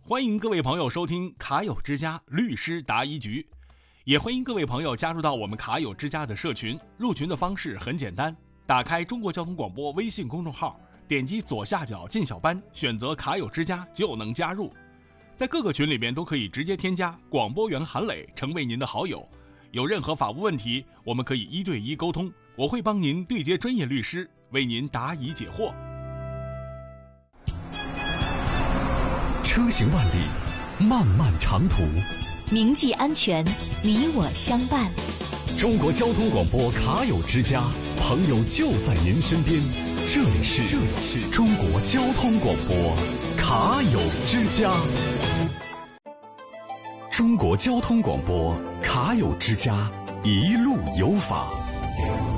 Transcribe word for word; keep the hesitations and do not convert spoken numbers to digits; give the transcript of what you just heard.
欢迎各位朋友收听卡友之家律师答疑局，也欢迎各位朋友加入到我们卡友之家的社群。入群的方式很简单，打开中国交通广播微信公众号，点击左下角进小班，选择卡友之家就能加入。在各个群里边都可以直接添加广播员韩磊成为您的好友，有任何法务问题，我们可以一对一沟通，我会帮您对接专业律师，为您答疑解惑。 车行万里，漫漫长途， 铭记安全，你我相伴。 中国交通广播卡友之家，朋友就在您身边。这里是这里是中国交通广播卡友之家。中国交通广播卡友之家，一路有法。